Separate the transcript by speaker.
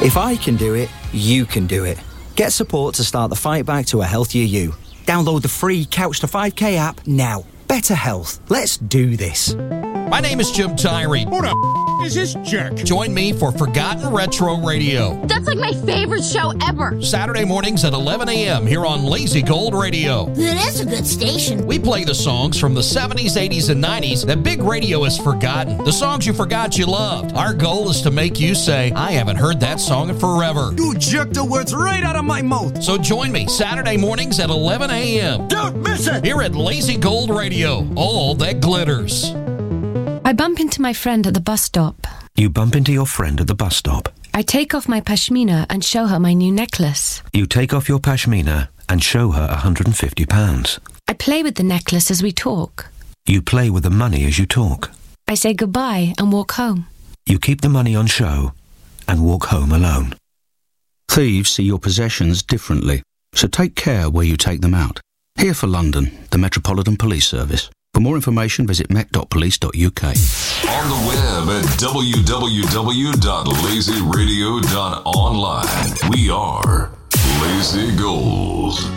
Speaker 1: If I can do it, you can do it. Get support to start the fight back to a healthier you. Download the free Couch to 5K app now. Better health. Let's do this.
Speaker 2: My name is Jim Tyree.
Speaker 3: Who the is this jerk?
Speaker 2: Join me for Forgotten Retro Radio.
Speaker 4: That's like my favorite show ever.
Speaker 2: Saturday mornings at 11 a.m. here on Lazy Gold Radio.
Speaker 4: It is a good station.
Speaker 2: We play the songs from the 70s, 80s, and 90s that big radio has forgotten. The songs you forgot you loved. Our goal is to make you say, I haven't heard that song in forever.
Speaker 3: You jerked the words right out of my mouth.
Speaker 2: So join me Saturday mornings at 11 a.m.
Speaker 3: Don't miss it.
Speaker 2: Here at Lazy Gold Radio. All that glitters.
Speaker 5: I bump into my friend at the bus stop.
Speaker 6: You bump into your friend at the bus stop.
Speaker 5: I take off my pashmina and show her my new necklace.
Speaker 6: You take off your pashmina and show her £150.
Speaker 5: I play with the necklace as we talk.
Speaker 6: You play with the money as you talk.
Speaker 5: I say goodbye and walk home.
Speaker 6: You keep the money on show and walk home alone.
Speaker 7: Thieves see your possessions differently, so take care where you take them out. Here for London, the Metropolitan Police Service. For more information, visit met.police.uk.
Speaker 8: On the web at www.lazyradio.online. We are Lazy Gold.